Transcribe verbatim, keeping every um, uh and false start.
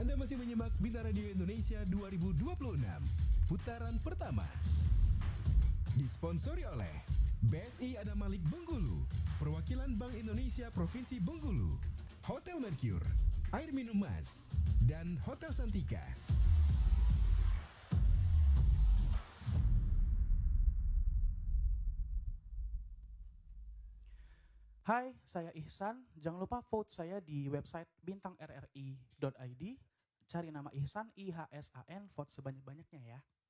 Anda masih menyimak Bintang Radio Indonesia dua ribu dua puluh enam, putaran pertama. Disponsori oleh B S I Adam Malik Bengkulu, Perwakilan Bank Indonesia Provinsi Bengkulu, Hotel Mercure, Air Minum Mas, dan Hotel Santika. Hai, saya Ihsan. Jangan lupa vote saya di website bintang r r i dot i d. Cari nama Ihsan, I H S A N, vote sebanyak-banyaknya ya.